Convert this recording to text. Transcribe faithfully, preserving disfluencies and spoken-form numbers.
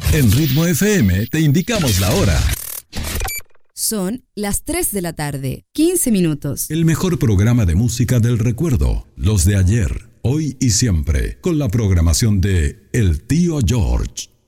En Ritmo F M te indicamos la hora. Son las tres de la tarde, quince minutos. El mejor programa de música del recuerdo, los de ayer, hoy y siempre, con la programación de El Tío George.